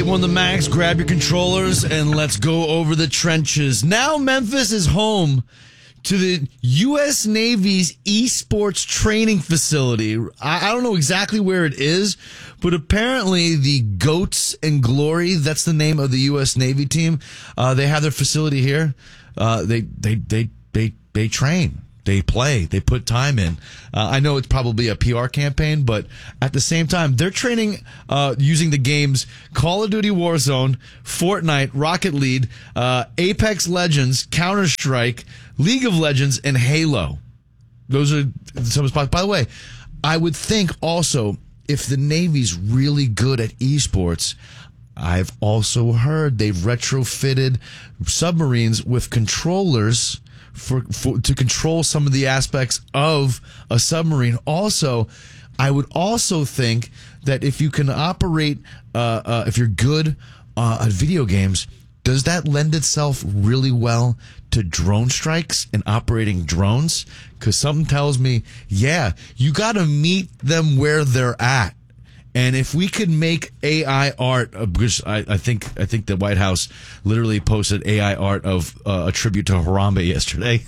on the Max. Grab your controllers and let's go over the trenches. Now Memphis is home to the U.S. Navy's esports training facility. I don't know exactly where it is, but apparently the Goats and Glory, that's the name of the U.S. Navy team. They have their facility here. They train. They play. They put time in. I know it's probably a PR campaign, but at the same time, they're training using the games Call of Duty Warzone, Fortnite, Rocket League, Apex Legends, Counter-Strike, League of Legends, and Halo. Those are some spots. By the way, I would think also if the Navy's really good at esports, I've also heard they've retrofitted submarines with controllers to control some of the aspects of a submarine. Also, I would also think that if you can operate, if you're good at video games, does that lend itself really well to drone strikes and operating drones? Because something tells me, yeah, you got to meet them where they're at. And if we could make AI art, because I think the White House literally posted AI art of a tribute to Harambe yesterday.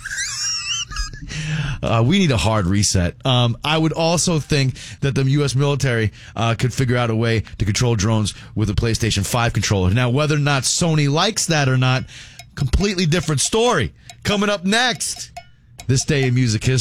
We need a hard reset. I would also think that the U.S. military could figure out a way to control drones with a PlayStation 5 controller. Now, whether or not Sony likes that or not, completely different story. Coming up next, this day in music history.